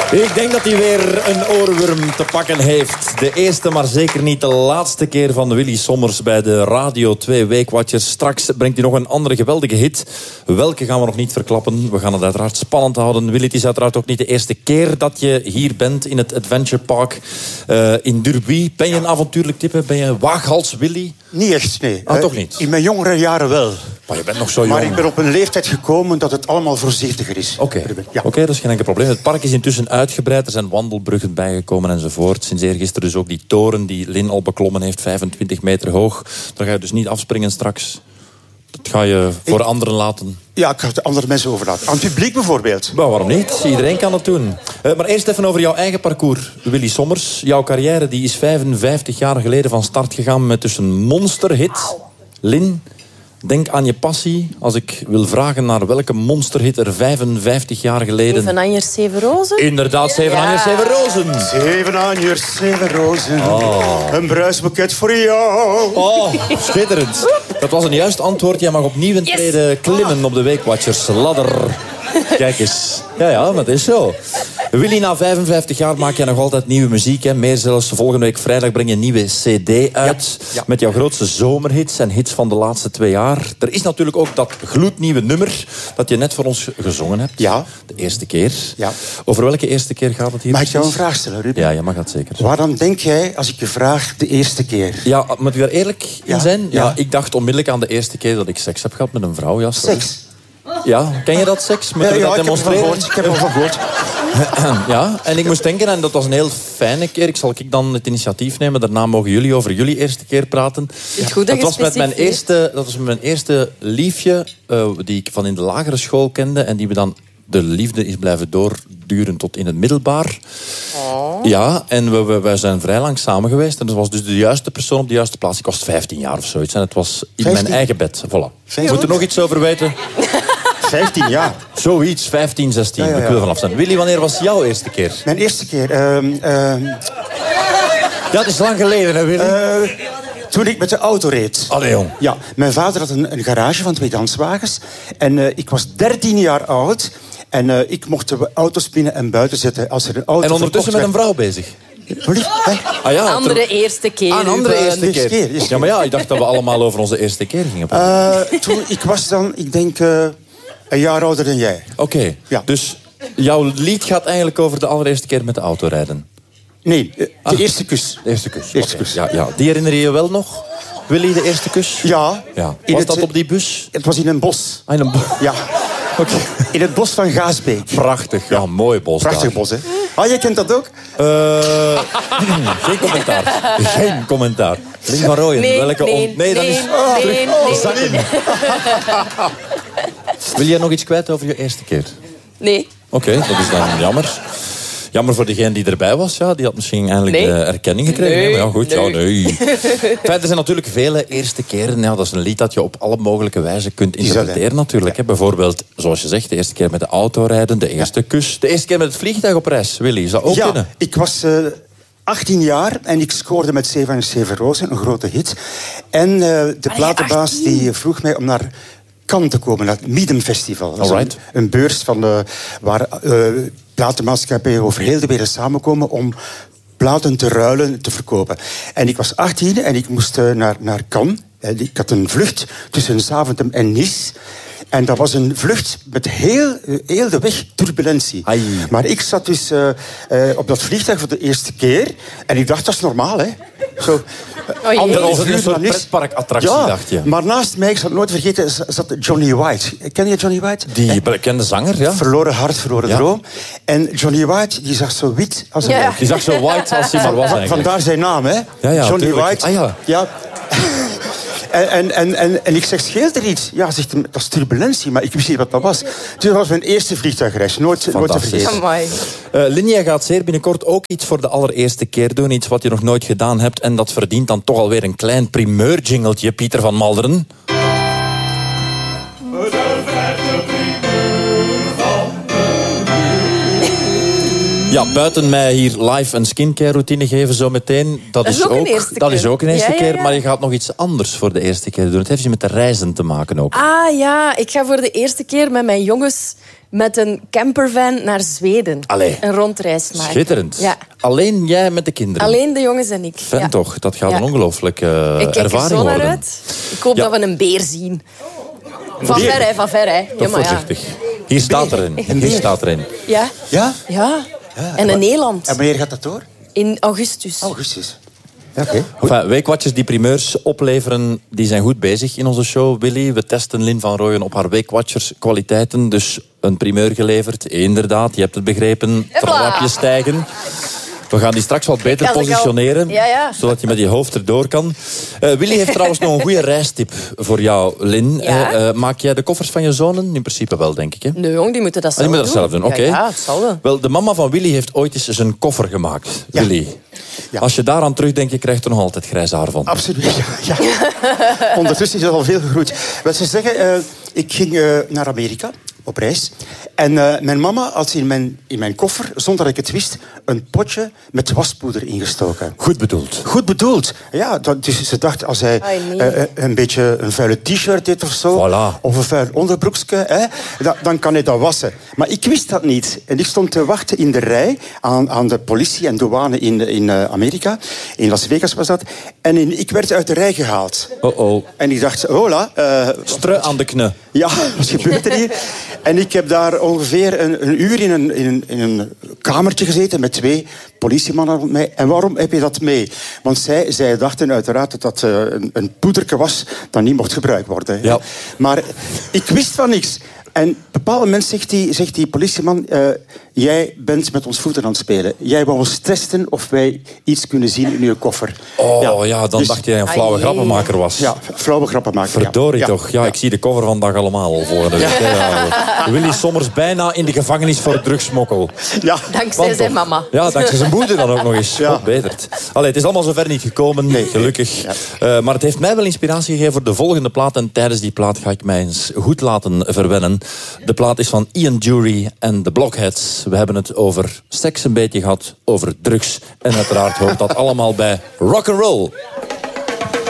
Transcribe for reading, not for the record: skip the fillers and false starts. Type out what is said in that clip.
Ik denk dat hij weer een oorworm te pakken heeft. De eerste, maar zeker niet de laatste keer van Willy Sommers bij de Radio 2 Weekwatchers. Straks brengt hij nog een andere geweldige hit. Welke gaan we nog niet verklappen. We gaan het uiteraard spannend houden. Willy, het is uiteraard ook niet de eerste keer dat je hier bent in het Adventure Park in Durbuy. Ben je een avontuurlijk type? Ben je waaghals Willy? Niet echt, nee. Toch niet? In mijn jongere jaren wel. Maar je bent nog zo jong. Maar ik ben op een leeftijd gekomen dat het allemaal voorzichtiger is. Oké, dat is geen enkel probleem. Het park is intussen uitgebreid. Er zijn wandelbruggen bijgekomen enzovoort. Sinds eergisteren dus ook die toren die Lin al beklommen heeft, 25 meter hoog. Daar ga je dus niet afspringen straks. Dat ga je voor anderen laten. Ja, ik ga het andere mensen overlaten. Aan het publiek bijvoorbeeld. Maar waarom niet? Iedereen kan het doen. Maar eerst even over jouw eigen parcours, Willy Sommers. Jouw carrière die is 55 jaar geleden van start gegaan met dus een monsterhit. Lin, denk aan je passie als ik wil vragen naar welke monsterhit er 55 jaar geleden... 7 Anjers, 7 Rozen? Inderdaad, 7 Anjers, 7 Rozen. 7 Anjers, 7 Rozen. Een bruisboeket voor jou. Oh, schitterend. Dat was een juist antwoord. Jij mag opnieuw een treden klimmen op de Weekwatchers ladder. Kijk eens. Ja, maar dat is zo. Willy, na 55 jaar maak je nog altijd nieuwe muziek. Hè? Meer zelfs, volgende week vrijdag breng je een nieuwe cd uit. Ja. Met jouw grootste zomerhits en hits van de laatste 2 jaar. Er is natuurlijk ook dat gloednieuwe nummer dat je net voor ons gezongen hebt. Ja. De eerste keer. Ja. Over welke eerste keer gaat het hier? Mag ik jou een vraag stellen, Ruben? Ja, je mag dat zeker. Waarom denk jij, als ik je vraag, de eerste keer? Ja, moet ik daar eerlijk in zijn? Ja. Ik dacht onmiddellijk aan de eerste keer dat ik seks heb gehad met een vrouw. Ja, sorry. Seks? Ja, ken je dat seks? Moeten we dat demonstreren? Ik heb al van gehoord. Ja, en ik moest denken, en dat was een heel fijne keer. Ik zal dan het initiatief nemen. Daarna mogen jullie over jullie eerste keer praten. Goed dat was met mijn eerste liefje, die ik van in de lagere school kende. En die we dan, de liefde is blijven doorduren tot in het middelbaar. Oh. Ja, en we zijn vrij lang samen geweest. En dat was dus de juiste persoon op de juiste plaats. Ik was 15 jaar of zoiets. En het was in 15? Mijn eigen bed. Voilà. Moet er nog iets over weten? 15 jaar. Zoiets, 15, 16. Ja. Ik wil vanaf zijn. Willy, wanneer was jouw eerste keer? Mijn eerste keer? Ja, het is lang geleden, hè, Willy? Toen ik met de auto reed. Allee, jong. Ja, mijn vader had een garage van tweedehandswagens. En ik was 13 jaar oud. En ik mocht de auto's binnen en buiten zetten als er een auto. En ondertussen met een vrouw bezig? Andere eerste keer. Een andere eerste keer. Ja, maar ik dacht dat we allemaal over onze eerste keer gingen praten. Toen, ik was dan, ik denk, een jaar ouder dan jij. Oké. Ja. Dus jouw lied gaat eigenlijk over de allereerste keer met de auto rijden? Nee, de eerste kus. De eerste kus. Ja. Die herinner je je wel nog? Willy, de eerste kus? Ja. Was dat op die bus? Het was in een bos. In een bos? Ja. Okay. In het bos van Gaasbeek. Prachtig, ja, mooi bos. Prachtig bos, hè? Jij kent dat ook? Geen commentaar. Geen commentaar. Lin van Rooyen, Nee, dan is... Nee. Wil jij nog iets kwijt over je eerste keer? Nee. Oké, dat is dan jammer. Jammer voor degene die erbij was. Ja, die had misschien eindelijk erkenning gekregen. Nee. Maar ja, goed. Nee. Er zijn natuurlijk vele eerste keren. Ja, dat is een lied dat je op alle mogelijke wijze kunt interpreteren natuurlijk. Ja. Bijvoorbeeld, zoals je zegt, de eerste keer met de auto rijden. De eerste kus. De eerste keer met het vliegtuig op reis. Willy, zou ook kunnen? Ik was 18 jaar en ik scoorde met 7 Anjers, 7 Rozen. Een grote hit. En de platenbaas die vroeg mij om naar Cannes te komen. Naar het Midem Festival. Dat is een beurs van waar platenmaatschappijen over heel de wereld samenkomen om platen te ruilen, te verkopen. En ik was 18 en ik moest naar Cannes. Ik had een vlucht tussen Zaventem en Nice. En dat was een vlucht met heel de weg turbulentie. Ai. Maar ik zat dus op dat vliegtuig voor de eerste keer. En ik dacht, dat is normaal, hè. Zo, dat was een soort pretparkattractie, dacht je. Maar naast mij, ik zal het nooit vergeten, zat Johnny White. Ken je Johnny White? Die bekende zanger, ja. Verloren hart, verloren droom. En Johnny White, die zag zo wit als een... Ja. Die zag zo white als hij maar was eigenlijk. Vandaar zijn naam, hè. Johnny tuurlijk. White. Ja. En ik zeg, scheelt er iets? Ja, zegt hij, dat is turbulentie, maar ik wist niet wat dat was. Dus dat was mijn eerste vliegtuigreis. Nooit te vergeten. Lin, jij gaat zeer binnenkort ook iets voor de allereerste keer doen. Iets wat je nog nooit gedaan hebt. En dat verdient dan toch alweer een klein primeur-jingeltje, Pieter van Malderen. Ja, buiten mij hier live een skincare routine geven zo meteen. Dat is ook een eerste keer. Maar je gaat nog iets anders voor de eerste keer doen. Het heeft met de reizen te maken ook. Ah ja, ik ga voor de eerste keer met mijn jongens met een campervan naar Zweden. Allee. Een rondreis maken. Schitterend. Ja. Alleen jij met de kinderen? Alleen de jongens en ik. Fijn toch, dat gaat een ongelooflijke ervaring worden. Ik kijk er zo naar uit. Ik hoop dat we een beer zien. Van ver, hè. Toch voorzichtig. Hier staat erin. Ja. Ja? Ja. En een eland. En wanneer gaat dat door? In augustus. Augustus. Oké. Enfin, weekwatchers die primeurs opleveren, die zijn goed bezig in onze show, Willy. We testen Lynn van Rooyen op haar weekwatchers kwaliteiten. Dus een primeur geleverd. Inderdaad, je hebt het begrepen. Trapjes stijgen. We gaan die straks wat beter positioneren, zodat je met je hoofd erdoor kan. Willy heeft trouwens nog een goede reistip voor jou, Lynn. Ja? Maak jij de koffers van je zonen? In principe wel, denk ik. Hè? Nee, jong, die moeten dat zelf doen. Die moeten dat zelf doen, oké. Ja, het zal wel. Wel, de mama van Willy heeft ooit eens een koffer gemaakt. Ja. Willy. Ja. Als je daaraan terugdenkt, je krijgt er nog altijd grijs haar van. Absoluut, ja. Ondertussen is het al veel gegroeid. Wat ze zeggen, ik ging naar Amerika op reis. En mijn mama had in mijn koffer, zonder dat ik het wist, een potje met waspoeder ingestoken. Goed bedoeld. Goed bedoeld. Ja, dus ze dacht, als hij een beetje een vuile t-shirt heeft of zo, of een vuil onderbroekje, dan kan hij dat wassen. Maar ik wist dat niet. En ik stond te wachten in de rij aan de politie en douane in Amerika. In Las Vegas was dat. En ik werd uit de rij gehaald. En ik dacht, hola. Stru aan de kne. Ja, wat gebeurt er hier? En ik heb daar ongeveer een uur in een kamertje gezeten met 2 politiemannen rond mij. En waarom heb je dat mee? Want zij dachten uiteraard dat dat een poederke was dat niet mocht gebruikt worden. Ja. Maar ik wist van niks. En op een bepaald moment zegt die politieman, jij bent met ons voeten aan het spelen. Jij wou ons testen of wij iets kunnen zien in je koffer. Dan dus, dacht jij een flauwe grappenmaker was. Ja, flauwe grappenmaker. Verdorie toch. Ja, ik zie de cover vandaag allemaal al volgende week. Ja. Willy Sommers bijna in de gevangenis voor drugsmokkel. Ja. Dankzij zijn mama. Ja, dankzij zijn moeder dan ook nog eens. Ja. Betert. Allee, het is allemaal zover niet gekomen, gelukkig. Ja. Maar het heeft mij wel inspiratie gegeven voor de volgende plaat. En tijdens die plaat ga ik mij eens goed laten verwennen. De plaat is van Ian Dury en The Blockheads. We hebben het over seks een beetje gehad, over drugs. En uiteraard hoort dat allemaal bij rock'n'roll.